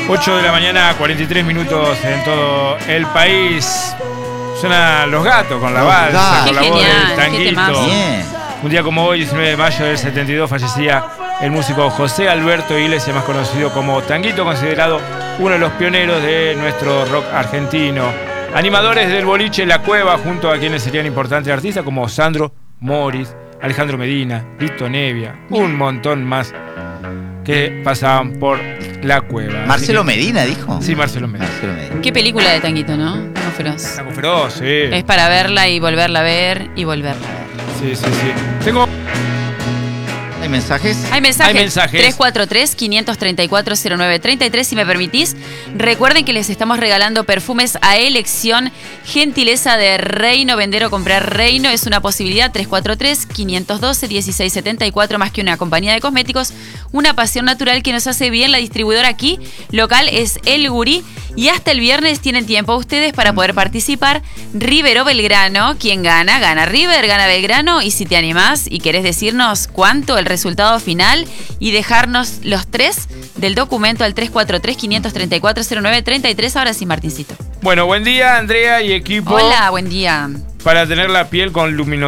8 de la mañana, 43 minutos en todo el país. Suenan Los Gatos con la balsa, con la voz del Tanguito. Un día como hoy, 19 de mayo del 72, fallecía el músico José Alberto Iglesias, más conocido como Tanguito, considerado uno de los pioneros de nuestro rock argentino. Animadores del boliche La Cueva, junto a quienes serían importantes artistas como Sandro Moritz, Alejandro Medina, Lito Nevia, un montón más que pasaban por La Cueva. Marcelo Medina, dijo. Sí, Marcelo Medina. Qué película de Tanguito, ¿no? Tango Feroz. Tango Feroz, sí. Es para verla y volverla a ver y volverla a ver. Sí, sí, sí. Tengo... ¿Hay mensajes? Hay mensajes. 343-534-0933. Si me permitís, recuerden que les estamos regalando perfumes a elección. Gentileza de Reino. Vender o comprar Reino es una posibilidad. 343-512-1674. Más que una compañía de cosméticos, una pasión natural que nos hace bien. La distribuidora aquí local es El Gurí. Y hasta el viernes tienen tiempo ustedes para poder participar. River o Belgrano. ¿Quién gana? Gana River, gana Belgrano. Y si te animás y querés decirnos cuánto el resultado final y dejarnos los tres del documento al 343-534-0933. Ahora sí, Martincito. Bueno, buen día, Andrea y equipo. Hola, buen día. Para tener la piel con luminosidad